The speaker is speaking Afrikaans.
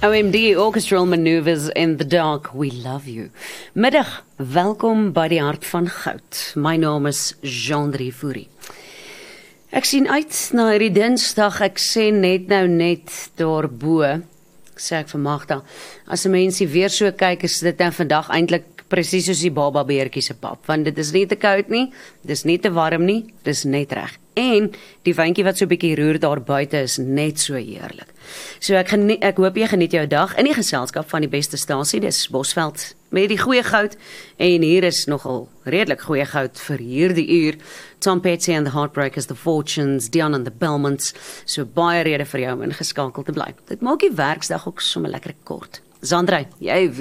OMD, Orchestral Maneuvers in the Dark, We Love You. Middag, welkom by die Hart van Goud. My naam is Jean-Drie Fourie. Ek sien uit na hierdie Dinsdag, ek sê net daarbo, sê ek vir Magda, as 'n mensie weer so kyk, is dit nou vandag eintlik presies soos die baba beertjie se pap, want dit is nie te koud nie, dis nie te warm nie, dis net reg. En die wyntjie wat so 'n bietjie roer daar buite is net so heerlik. So ek hoop jy geniet jou dag in die geselskap van die beste stasie, dis Bosveld met die goeie goud, en hier is nogal redelik goeie goud vir hierdie uur. Tom Petty and the Heartbreakers, The Fortunes, Dion and the Belmonts, so baie rede vir jou om ingeskakel te bly. Dit maak die werksdag ook sommer lekker kort. Zandrey, jy